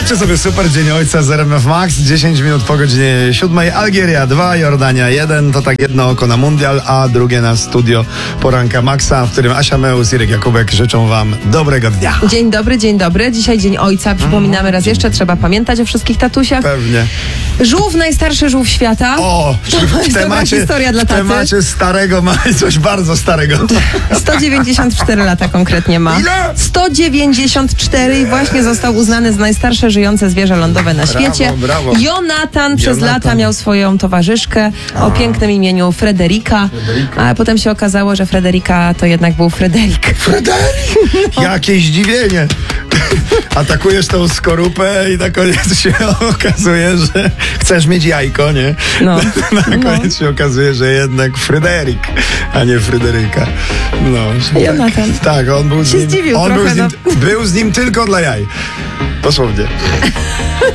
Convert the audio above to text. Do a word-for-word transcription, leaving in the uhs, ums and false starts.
Włączcie sobie super Dzień Ojca z R M F Max. dziesięć minut po godzinie siódmej. Algieria dwa, Jordania jeden. To tak jedno oko na mundial, a drugie na studio Poranka Maxa, w którym Asia Meus i Irek Jakubek życzą wam dobrego dnia. Dzień dobry, dzień dobry. Dzisiaj Dzień Ojca. Przypominamy raz jeszcze, trzeba pamiętać o wszystkich tatusiach. Pewnie. Żółw, najstarszy żółw świata. O, to w jest dobra temacie, historia dla w taty. temacie starego ma coś bardzo starego. sto dziewięćdziesiąt cztery lata konkretnie ma. Ile? sto dziewięćdziesiąt cztery i właśnie został uznany za najstarsze żyjące zwierzę lądowe na Brawo, świecie. brawo. Jonatan przez Jonatan. lata miał swoją towarzyszkę o pięknym imieniu Frederika, a potem się okazało, że Frederika to jednak był Fryderyk. Fryderyk! Jakie zdziwienie! Atakujesz tą skorupę i na koniec się okazuje, że chcesz mieć jajko, nie? No. Na koniec No. się okazuje, że jednak Fryderyk, a nie Fryderyka. No, Jonatan. Tak, tak, on był z Się nim, zdziwił on trochę, był z nim, no. był z nim tylko dla jaj. Dosłownie.